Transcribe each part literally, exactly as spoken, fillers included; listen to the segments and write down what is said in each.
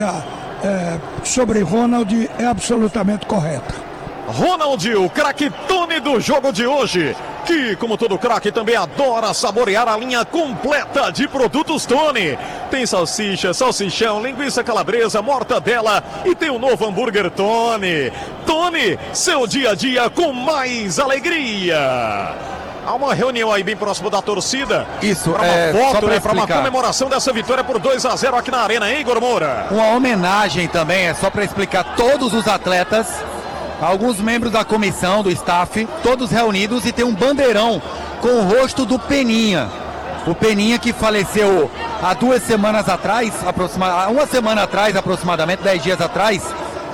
É, sobre Ronald é absolutamente correta. Ronald, o craque Tony do jogo de hoje, que, como todo craque, também adora saborear a linha completa de produtos Tony. Tem salsicha, salsichão, linguiça calabresa, mortadela e tem o novo hambúrguer Tony. Tony, seu dia a dia com mais alegria. Há uma reunião aí bem próximo da torcida. Isso, para uma é, foto, né, para uma comemoração dessa vitória por dois a zero aqui na Arena, hein, Igor Moura? Uma homenagem também, é só para explicar, todos os atletas, alguns membros da comissão, do staff, todos reunidos, e tem um bandeirão com o rosto do Peninha. O Peninha que faleceu há duas semanas atrás, aproxima, uma semana atrás aproximadamente, dez dias atrás,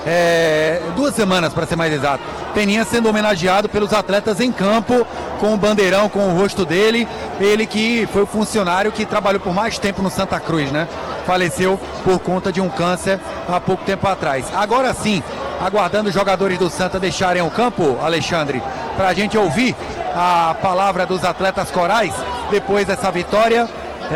é, duas semanas para ser mais exato. Peninha sendo homenageado pelos atletas em campo, com o bandeirão, com o rosto dele. Ele que foi o funcionário que trabalhou por mais tempo no Santa Cruz, né? Faleceu por conta de um câncer há pouco tempo atrás. Agora sim, aguardando os jogadores do Santa deixarem o campo, Alexandre, para a gente ouvir a palavra dos atletas corais depois dessa vitória.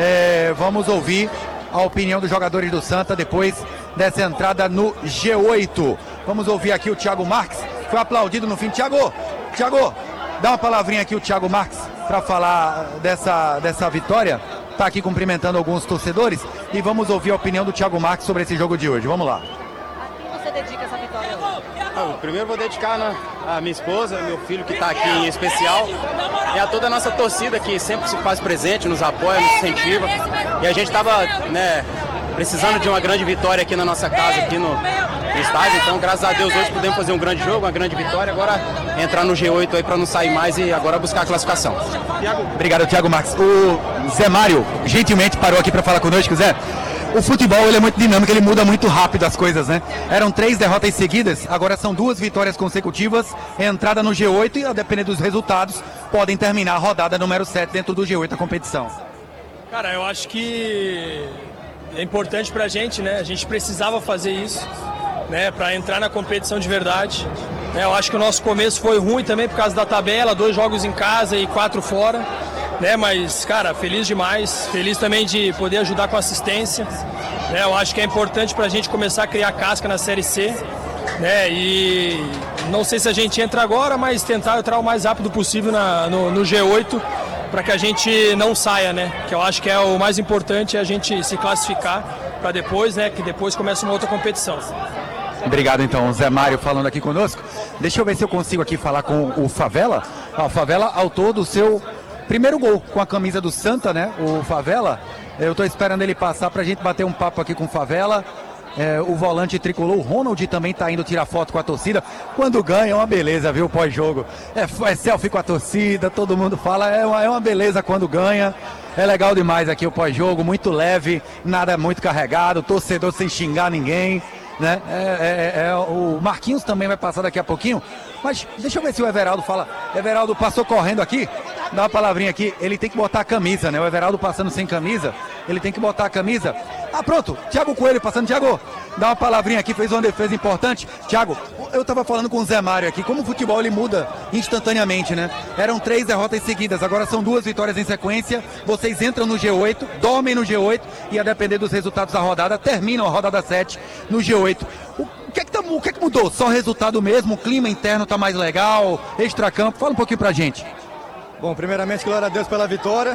É, vamos ouvir a opinião dos jogadores do Santa depois dessa entrada no G oito. Vamos ouvir aqui o Thiago Marques, foi aplaudido no fim. Thiago, Thiago, dá uma palavrinha aqui o Thiago Marques para falar dessa, dessa vitória. Está aqui cumprimentando alguns torcedores e vamos ouvir a opinião do Thiago Marques sobre esse jogo de hoje. Vamos lá. A quem você dedica essa vitória hoje? Ah, primeiro vou dedicar, né, a minha esposa, meu filho que está aqui em especial, e a toda a nossa torcida que sempre se faz presente, nos apoia, nos incentiva. E a gente estava, né, precisando de uma grande vitória aqui na nossa casa, aqui no, no estádio. Então, graças a Deus, hoje podemos fazer um grande jogo, uma grande vitória. Agora entrar no G oito aí para não sair mais e agora buscar a classificação. Thiago. Obrigado, Thiago Marques. O Zé Mário gentilmente parou aqui para falar conosco. Zé, o futebol ele é muito dinâmico, ele muda muito rápido as coisas, né? Eram três derrotas seguidas, agora são duas vitórias consecutivas, entrada no G oito e, a depender dos resultados, podem terminar a rodada número sete dentro do G oito, a competição. Cara, eu acho que é importante pra gente, né? A gente precisava fazer isso, né? Pra entrar na competição de verdade. Eu acho que o nosso começo foi ruim também por causa da tabela, dois jogos em casa e quatro fora. Né, mas, cara, feliz demais, feliz também de poder ajudar com assistência, né, eu acho que é importante pra gente começar a criar casca na Série C, né, e não sei se a gente entra agora, mas tentar entrar o mais rápido possível na, no, no G oito, para que a gente não saia, né, que eu acho que é o mais importante, é a gente se classificar para depois, né, que depois começa uma outra competição. Obrigado então, Zé Mário falando aqui conosco. Deixa eu ver se eu consigo aqui falar com o Favela. O Favela, autor do seu primeiro gol com a camisa do Santa, né? O Favela. Eu tô esperando ele passar pra gente bater um papo aqui com o Favela. É, o volante tricolor, o Ronald, também tá indo tirar foto com a torcida. Quando ganha é uma beleza, viu, pós-jogo. É, é selfie com a torcida, todo mundo fala, é uma, é uma beleza quando ganha. É legal demais aqui o pós-jogo, muito leve, nada muito carregado, torcedor sem xingar ninguém, né? É, é, é, o Marquinhos também vai passar daqui a pouquinho, mas deixa eu ver se o Everaldo fala. Everaldo passou correndo aqui, dá uma palavrinha aqui, ele tem que botar a camisa, né? O Everaldo passando sem camisa, ele tem que botar a camisa. Ah, pronto, Thiago Coelho passando. Thiago, dá uma palavrinha aqui, fez uma defesa importante. Thiago, eu tava falando com o Zé Mário aqui, como o futebol ele muda instantaneamente, né? Eram três derrotas seguidas, agora são duas vitórias em sequência. Vocês entram no G oito, dormem no G oito e, a depender dos resultados da rodada, terminam a rodada sete no G oito. O que é que, tá, o que, é que mudou? Só o resultado mesmo? O clima interno tá mais legal? Extracampo? Fala um pouquinho pra gente. Bom, primeiramente, glória a Deus pela vitória.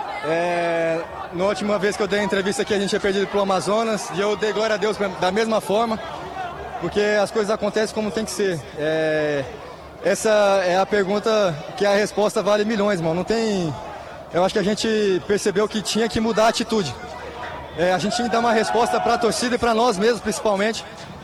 É, na última vez que eu dei a entrevista aqui, a gente tinha perdido pro Amazonas, e eu dei glória a Deus da mesma forma, porque as coisas acontecem como tem que ser. É, essa é a pergunta que a resposta vale milhões, mano. Não tem. Eu acho que a gente percebeu que tinha que mudar a atitude. É, a gente tinha que dar uma resposta para a torcida e para nós mesmos, principalmente.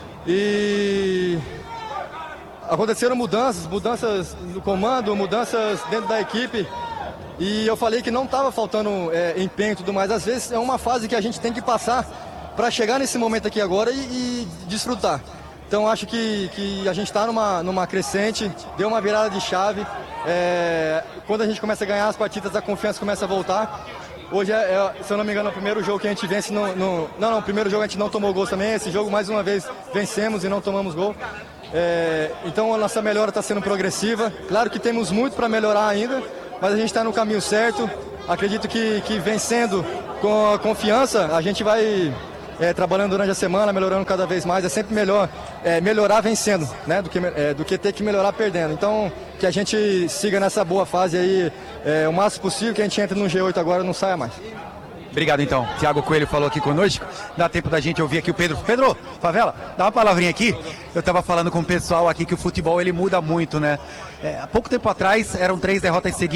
E aconteceram mudanças, mudanças no comando, mudanças dentro da equipe. E eu falei que não estava faltando é, empenho e tudo mais. Às vezes é uma fase que a gente tem que passar para chegar nesse momento aqui agora e, e desfrutar. Então acho que, que a gente está numa, numa crescente, deu uma virada de chave. É, quando a gente começa a ganhar as partidas, a confiança começa a voltar. Hoje, é, é, se eu não me engano, é o primeiro jogo que a gente vence no, no... Não, não, o primeiro jogo a gente não tomou gol também. Esse jogo, mais uma vez, vencemos e não tomamos gol. É, então a nossa melhora está sendo progressiva. Claro que temos muito para melhorar ainda, mas a gente está no caminho certo. Acredito que, que vencendo com a confiança, a gente vai é, trabalhando durante a semana, melhorando cada vez mais. É sempre melhor é, melhorar vencendo, né? Do que, é, do que ter que melhorar perdendo. Então, que a gente siga nessa boa fase aí é, o máximo possível, que a gente entre no G oito agora e não saia mais. Obrigado, então. Thiago Coelho falou aqui conosco. Dá tempo da gente ouvir aqui o Pedro. Pedro, Favela, dá uma palavrinha aqui. Eu estava falando com o pessoal aqui que o futebol ele muda muito, né? É, há pouco tempo atrás eram três derrotas seguidas.